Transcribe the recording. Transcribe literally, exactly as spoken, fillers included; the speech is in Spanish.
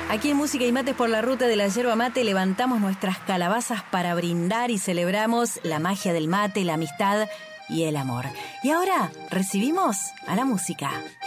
Aquí en Música y Mates por la Ruta de la Yerba Mate levantamos nuestras calabazas para brindar y celebramos la magia del mate, la amistad y el amor. Y ahora recibimos a la música.